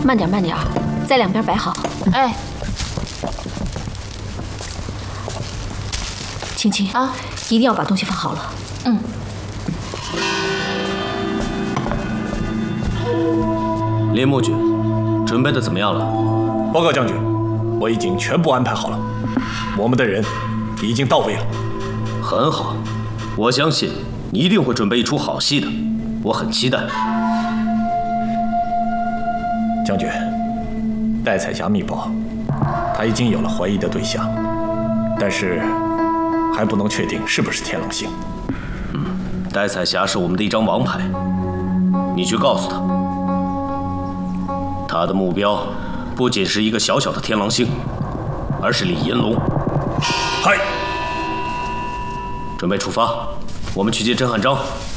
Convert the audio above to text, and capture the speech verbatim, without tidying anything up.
慢点，慢点，在两边摆好。 哎， 青青啊，一定要把东西放好了。 嗯。 林木君，准备的怎么样了？ 报告将军，我已经全部安排好了，我们的人已经到位了。 很好，我相信你一定会准备一出好戏的，我很期待。 将军，戴彩霞密报，他已经有了怀疑的对象，但是还不能确定是不是天狼星。 嗯，戴彩霞是我们的一张王牌，你去告诉他，他的目标不仅是一个小小的天狼星，而是李银龙。 嗨， 准备出发，我们去接甄汉章。